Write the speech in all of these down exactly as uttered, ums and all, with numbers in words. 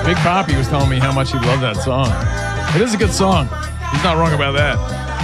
Big Papi was telling me how much he loved that song. It is a good song. He's not wrong about that.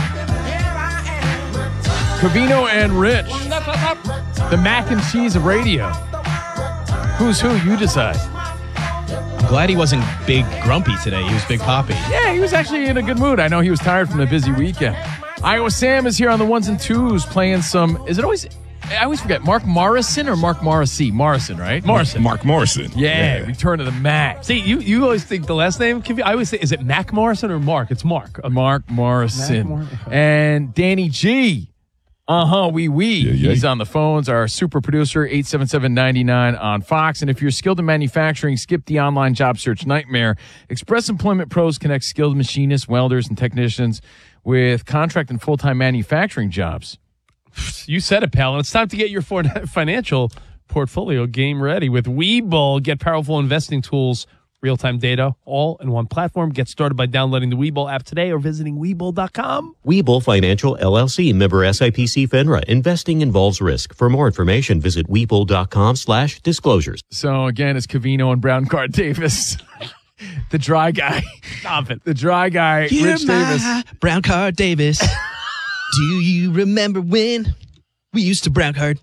Covino and Rich, the mac and cheese of radio. Who's who? You decide. I'm glad he wasn't big grumpy today. He was Big Papi. Yeah, he was actually in a good mood. I know he was tired from the busy weekend. Iowa Sam is here on the ones and twos playing some. Is it always? I always forget. Mark Morrison or Mark Morrissey? Morrison, right? Morrison. Mark Morrison. Yeah, yeah. Return to the Mac. See, you, you always think the last name can be. I always say, is it Mac Morrison or Mark? It's Mark. Okay. Mark Morrison. Mac Mor- and Danny G. Uh-huh, wee wee. Yeah, yeah. He's on the phones, our super producer, eight seven seven, nine nine on Fox. And if you're skilled in manufacturing, skip the online job search nightmare. Express Employment Pros connect skilled machinists, welders, and technicians with contract and full-time manufacturing jobs. You said it, pal. And it's time to get your for- financial portfolio game ready with Webull. Get powerful investing tools, real-time data, all in one platform. Get started by downloading the Webull app today or visiting Webull dot com. Webull Financial, L L C, member S I P C FINRA. Investing involves risk. For more information, visit Webull dot com slash disclosures. So, again, it's Covino and Brown Card Davis. The dry guy. Stop it. The dry guy, You're Rich my Davis. Brown Card Davis. Do you remember when we used to brown card?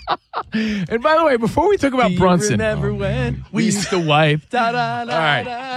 And by the way, before we talk about Do you Brunson. remember when we used to wipe? Da, da, da, All right. da.